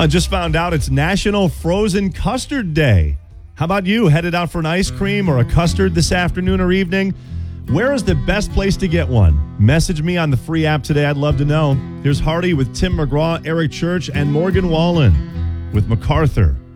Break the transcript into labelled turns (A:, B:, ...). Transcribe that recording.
A: I just found out it's National Frozen Custard Day. How about you? Headed out for an ice cream or a custard this afternoon or evening? Where is the best place to get one? Message me on the free app today. I'd love to know. Here's Hardy with Tim McGraw, Eric Church, and Morgan Wallen with MacArthur.